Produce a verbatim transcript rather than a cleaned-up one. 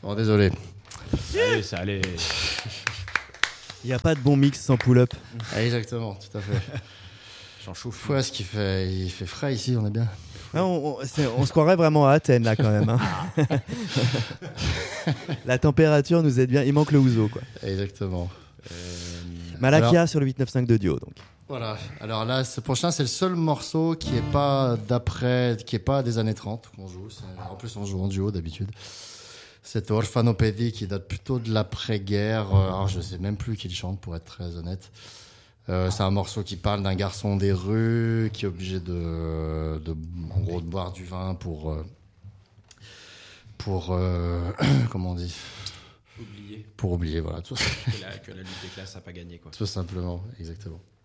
Bon, désolé. Allez, ça allait. Il n'y a pas de bon mix sans pull-up. Ah, exactement, tout à fait. J'en chauffe. Ouais, ce qu'il fait, il fait frais ici, on est bien. Ah, on, on, c'est- on se croirait vraiment à Athènes là quand même. Hein. La température nous aide bien. Il manque le ouzo quoi. Exactement. Euh, Malakia Alors- sur le huit neuf cinq de Dio donc. Voilà. Alors là, ce prochain, c'est le seul morceau qui est pas d'après, qui est pas des années trente qu'on joue. C'est- En plus, on joue en duo d'habitude. C'est Orphanopédie qui date plutôt de l'après-guerre. Euh, Alors, je sais même plus qui le chante, pour être très honnête. Euh, c'est un morceau qui parle d'un garçon des rues qui est obligé de, de en gros, de boire du vin pour, euh, pour, euh, comment on dit, oublier pour oublier, voilà, tout, que la, que la lutte des classes n'a pas gagné, quoi. tout simplement, exactement.